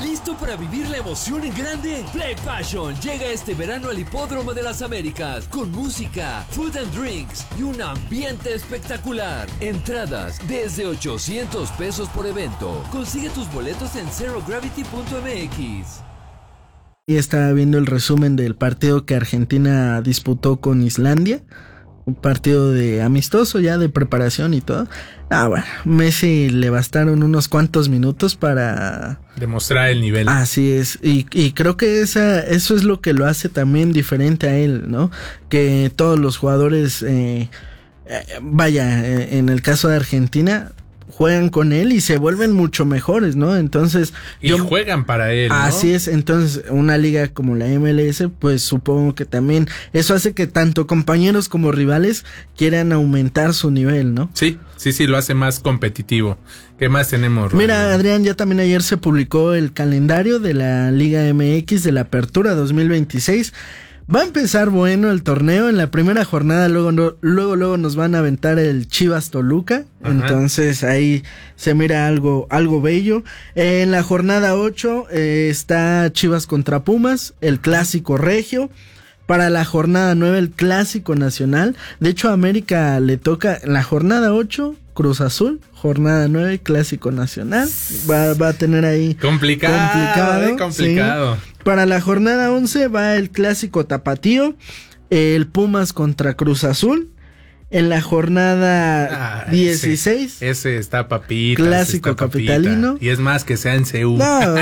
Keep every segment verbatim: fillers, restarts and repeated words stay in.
¿Listo para vivir la emoción en grande? Play Passion llega este verano al Hipódromo de las Américas con música, food and drinks y un ambiente espectacular. Entradas desde ochocientos pesos por evento. Consigue tus boletos en zero gravity punto m x. Y estaba viendo el resumen del partido que Argentina disputó con Islandia. Un partido de amistoso ya, de preparación y todo. Ah, bueno, Messi le bastaron unos cuantos minutos para demostrar el nivel. Así es, y, y creo que esa, eso es lo que lo hace también diferente a él, ¿no? Que todos los jugadores, eh, eh, vaya, eh, en el caso de Argentina, juegan con él y se vuelven mucho mejores, ¿no? Entonces... Y yo, juegan para él, ¿no? Así es, entonces una liga como la M L S, pues supongo que también eso hace que tanto compañeros como rivales quieran aumentar su nivel, ¿no? Sí, sí, sí, lo hace más competitivo. ¿Qué más tenemos, Rodrigo? Mira, Adrián, ya también ayer se publicó el calendario de la Liga M X de la Apertura dos mil veintiséis. Va a empezar bueno el torneo. En la primera jornada luego no, luego luego nos van a aventar el Chivas Toluca. Ajá. Entonces ahí se mira algo algo bello. Eh, en la jornada ocho eh, está Chivas contra Pumas, el clásico regio. Para la jornada nueve el clásico nacional. De hecho a América le toca en la jornada ocho Cruz Azul, jornada nueve clásico nacional. Va, va a tener ahí complicado, complicado, eh, complicado. Sí. Para la jornada once va el clásico tapatío, el Pumas contra Cruz Azul. En la jornada ah, dieciséis, ese, ese está papita, clásico está papita. capitalino. Y es más que sea en C U. No.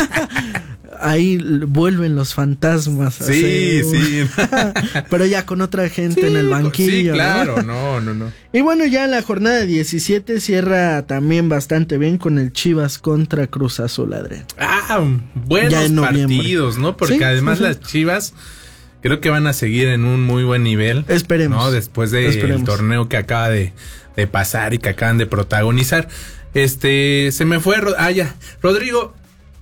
Ahí vuelven los fantasmas. Sí, sí. Pero ya con otra gente sí, en el banquillo. Sí, claro, no, no, no. Y bueno, ya la jornada diecisiete cierra también bastante bien con el Chivas contra Cruz Azul, Adrián. Ah, buenos partidos, ¿no? Porque ¿sí? Además sí, sí. las Chivas creo que van a seguir en un muy buen nivel. Esperemos. ¿No? Después del torneo que acaba de, de pasar y que acaban de protagonizar. Este, se me fue, ah, ya, Rodrigo.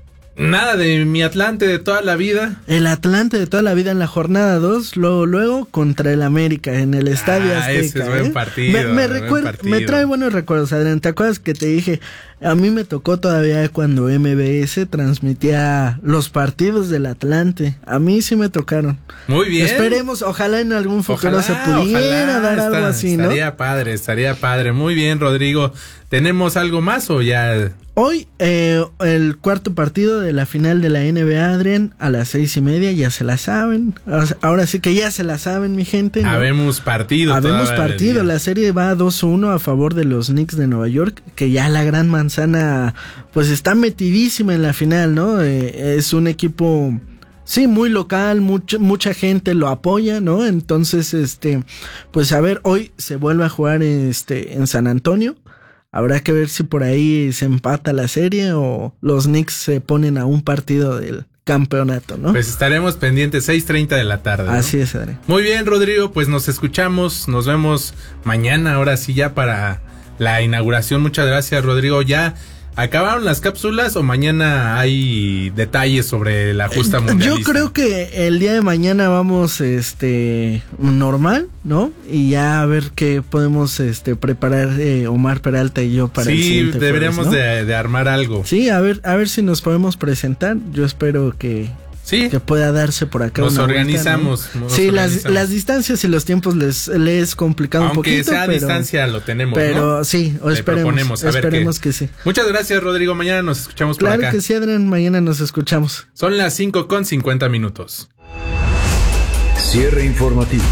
Nada de mi Atlante de toda la vida. El Atlante de toda la vida en la jornada dos, luego luego contra el América en el Estadio ah, Azteca. Ese es buen ¿eh? partido. Me, me, buen recuer- partido. me trae buenos recuerdos, Adrián. ¿Te acuerdas que te dije? A mí me tocó todavía cuando M B S transmitía los partidos del Atlante. A mí sí me tocaron. Muy bien. Esperemos, ojalá en algún futuro ojalá, se pudiera ojalá, dar está, algo así, ¿no? Estaría padre, estaría padre. Muy bien, Rodrigo. ¿Tenemos algo más o ya...? Hoy, eh, el cuarto partido de la final de la N B A, Adrián, a las seis y media, ya se la saben. Ahora sí que ya se la saben, mi gente, ¿no? Habemos partido. Habemos partido. La serie va dos uno a favor de los Knicks de Nueva York, que ya la Gran Manzana, pues está metidísima en la final, ¿no? Eh, es un equipo... Sí, muy local, mucha, mucha gente lo apoya, ¿no? Entonces, este, pues a ver, hoy se vuelve a jugar este, en San Antonio. Habrá que ver si por ahí se empata la serie o los Knicks se ponen a un partido del campeonato, ¿no? Pues estaremos pendientes, seis treinta de la tarde, ¿no? Así es, Adrián. Muy bien, Rodrigo, pues nos escuchamos, nos vemos mañana, ahora sí ya para la inauguración. Muchas gracias, Rodrigo. Ya... ¿Acabaron las cápsulas o mañana hay detalles sobre la justa mundialista? Yo creo que el día de mañana vamos este normal, ¿no? Y ya a ver qué podemos este preparar eh, Omar Peralta y yo para sí, el siguiente Sí, deberíamos jueves, ¿no? de, de armar algo. Sí, a ver, a ver si nos podemos presentar. Yo espero que... Sí. Que pueda darse por acá. Nos una organizamos. Vuelta, ¿no? nos sí, organizamos. Las, las distancias y los tiempos les, les es complicado Aunque un poquito. Aunque sea a pero, distancia lo tenemos, Pero ¿no? sí, o esperemos. Esperemos qué. que sí. Muchas gracias, Rodrigo. Mañana nos escuchamos claro por acá. Claro que sí, Adrián. Mañana nos escuchamos. Son las cinco con cincuenta minutos. Cierre informativo.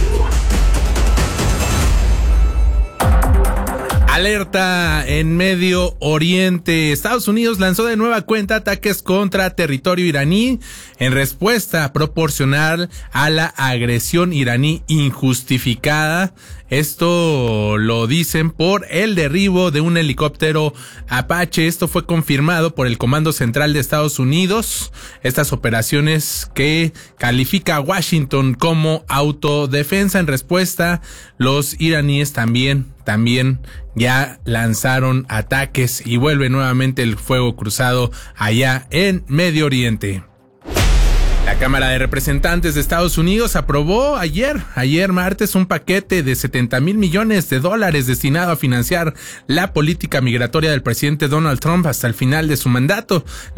Alerta en Medio Oriente. Estados Unidos lanzó de nueva cuenta ataques contra territorio iraní en respuesta proporcional a la agresión iraní injustificada. Esto lo dicen por el derribo de un helicóptero Apache. Esto fue confirmado por el Comando Central de Estados Unidos. Estas operaciones que califica Washington como autodefensa. En respuesta, los iraníes también, también ya lanzaron ataques y vuelve nuevamente el fuego cruzado allá en Medio Oriente. La Cámara de Representantes de Estados Unidos aprobó ayer, ayer martes, un paquete de setenta mil millones de dólares destinado a financiar la política migratoria del presidente Donald Trump hasta el final de su mandato.